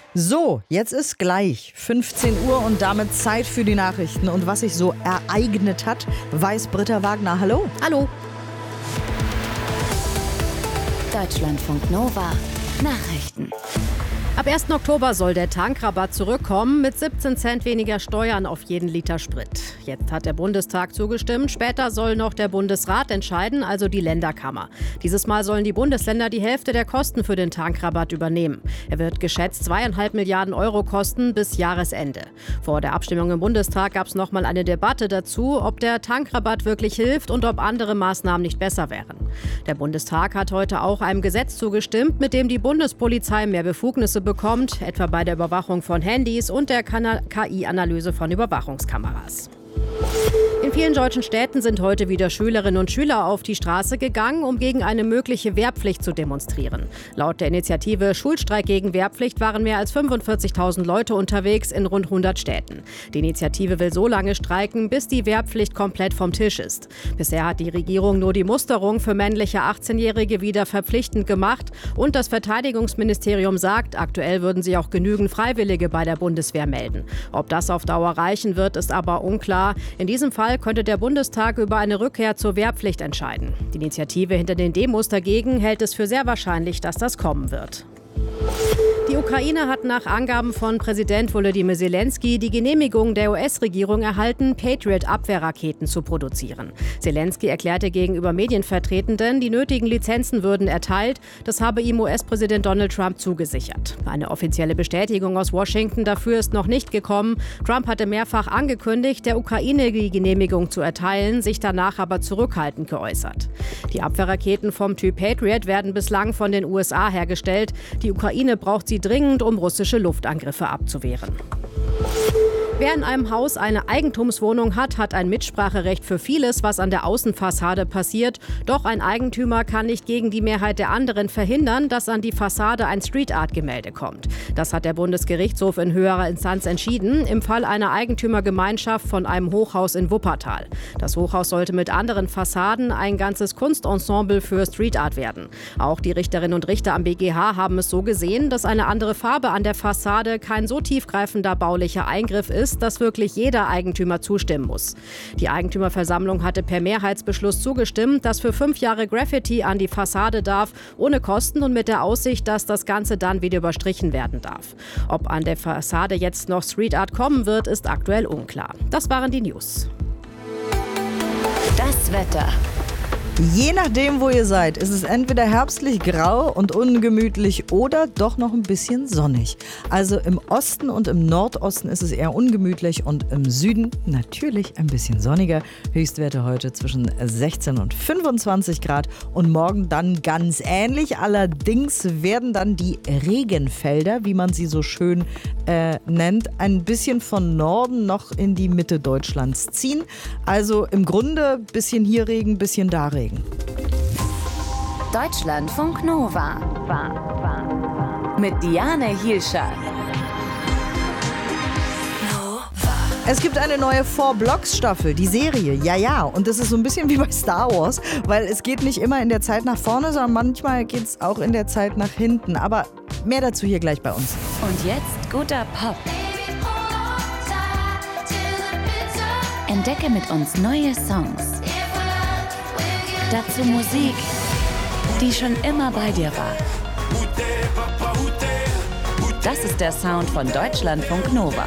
So, jetzt ist gleich 15 Uhr und damit Zeit für die Nachrichten. Und was sich so ereignet hat, weiß Britta Wagner. Hallo. Hallo. Deutschlandfunk Nova. Nachrichten. Ab 1. Oktober soll der Tankrabatt zurückkommen mit 17 Cent weniger Steuern auf jeden Liter Sprit. Jetzt hat der Bundestag zugestimmt. Später soll noch der Bundesrat entscheiden, also die Länderkammer. Dieses Mal sollen die Bundesländer die Hälfte der Kosten für den Tankrabatt übernehmen. Er wird geschätzt 2,5 Milliarden Euro kosten bis Jahresende. Vor der Abstimmung im Bundestag gab es noch mal eine Debatte dazu, ob der Tankrabatt wirklich hilft und ob andere Maßnahmen nicht besser wären. Der Bundestag hat heute auch einem Gesetz zugestimmt, mit dem die Bundespolizei mehr Befugnisse bekommt, etwa bei der Überwachung von Handys und der KI-Analyse von Überwachungskameras. In vielen deutschen Städten sind heute wieder Schülerinnen und Schüler auf die Straße gegangen, um gegen eine mögliche Wehrpflicht zu demonstrieren. Laut der Initiative Schulstreik gegen Wehrpflicht waren mehr als 45.000 Leute unterwegs in rund 100 Städten. Die Initiative will so lange streiken, bis die Wehrpflicht komplett vom Tisch ist. Bisher hat die Regierung nur die Musterung für männliche 18-Jährige wieder verpflichtend gemacht und das Verteidigungsministerium sagt, aktuell würden sie auch genügend Freiwillige bei der Bundeswehr melden. Ob das auf Dauer reichen wird, ist aber unklar. In diesem Fall könnte der Bundestag über eine Rückkehr zur Wehrpflicht entscheiden. Die Initiative hinter den Demos dagegen hält es für sehr wahrscheinlich, dass das kommen wird. Die Ukraine hat nach Angaben von Präsident Volodymyr Zelensky die Genehmigung der US-Regierung erhalten, Patriot-Abwehrraketen zu produzieren. Zelensky erklärte gegenüber Medienvertretenden, die nötigen Lizenzen würden erteilt. Das habe ihm US-Präsident Donald Trump zugesichert. Eine offizielle Bestätigung aus Washington dafür ist noch nicht gekommen. Trump hatte mehrfach angekündigt, der Ukraine die Genehmigung zu erteilen, sich danach aber zurückhaltend geäußert. Die Abwehrraketen vom Typ Patriot werden bislang von den USA hergestellt. Die Ukraine braucht sie dringend, um russische Luftangriffe abzuwehren. Wer in einem Haus eine Eigentumswohnung hat, hat ein Mitspracherecht für vieles, was an der Außenfassade passiert. Doch ein Eigentümer kann nicht gegen die Mehrheit der anderen verhindern, dass an die Fassade ein Street-Art-Gemälde kommt. Das hat der Bundesgerichtshof in höherer Instanz entschieden, im Fall einer Eigentümergemeinschaft von einem Hochhaus in Wuppertal. Das Hochhaus sollte mit anderen Fassaden ein ganzes Kunstensemble für Street-Art werden. Auch die Richterinnen und Richter am BGH haben es so gesehen, dass eine andere Farbe an der Fassade kein so tiefgreifender baulicher Eingriff ist, dass wirklich jeder Eigentümer zustimmen muss. Die Eigentümerversammlung hatte per Mehrheitsbeschluss zugestimmt, dass für 5 Jahre Graffiti an die Fassade darf, ohne Kosten und mit der Aussicht, dass das Ganze dann wieder überstrichen werden darf. Ob an der Fassade jetzt noch Street Art kommen wird, ist aktuell unklar. Das waren die News. Das Wetter. Je nachdem, wo ihr seid, ist es entweder herbstlich grau und ungemütlich oder doch noch ein bisschen sonnig. Also im Osten und im Nordosten ist es eher ungemütlich und im Süden natürlich ein bisschen sonniger. Höchstwerte heute zwischen 16 und 25 Grad und morgen dann ganz ähnlich. Allerdings werden dann die Regenfelder, wie man sie so schön nennt, ein bisschen von Norden noch in die Mitte Deutschlands ziehen. Also im Grunde bisschen hier Regen, bisschen da Regen. Deutschlandfunk Nova. Mit Diane Hielscher. Es gibt eine neue Four-Blocks-Staffel, die Serie, ja. Und das ist so ein bisschen wie bei Star Wars, weil es geht nicht immer in der Zeit nach vorne, sondern manchmal geht es auch in der Zeit nach hinten. Aber mehr dazu hier gleich bei uns. Und jetzt guter Pop. Entdecke mit uns neue Songs. Dazu Musik, die schon immer bei dir war. Das ist der Sound von Deutschlandfunk Nova.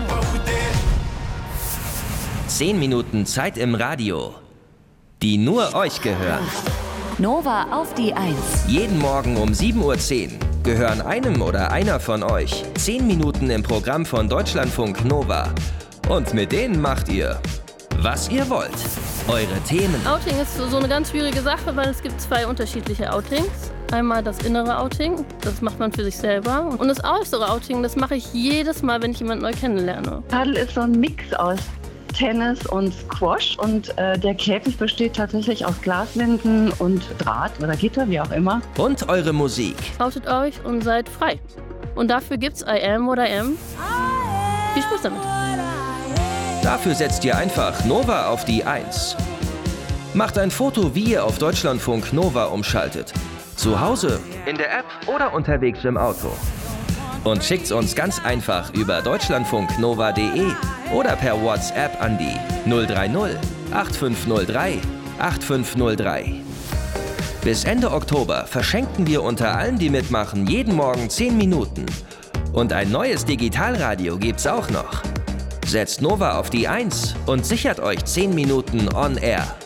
10 Minuten Zeit im Radio, die nur euch gehören. Nova auf die 1. Jeden Morgen um 7:10 Uhr gehören einem oder einer von euch 10 Minuten im Programm von Deutschlandfunk Nova. Und mit denen macht ihr, was ihr wollt. Eure Themen. Outing ist so eine ganz schwierige Sache, weil es gibt 2 unterschiedliche Outings. Einmal das innere Outing, das macht man für sich selber. Und das äußere Outing, das mache ich jedes Mal, wenn ich jemanden neu kennenlerne. Paddel ist so ein Mix aus Tennis und Squash und der Käfig besteht tatsächlich aus Glaslinden und Draht oder Gitter, wie auch immer. Und eure Musik. Outet euch und seid frei. Und dafür gibt's I Am What I Am. Viel Spaß damit. Dafür setzt ihr einfach Nova auf die 1. Macht ein Foto, wie ihr auf Deutschlandfunk Nova umschaltet. Zu Hause, in der App oder unterwegs im Auto. Und schickt's uns ganz einfach über deutschlandfunknova.de oder per WhatsApp an die 030 8503 8503. Bis Ende Oktober verschenken wir unter allen, die mitmachen, jeden Morgen 10 Minuten. Und ein neues Digitalradio gibt's auch noch. Setzt Nova auf die 1 und sichert euch 10 Minuten on air.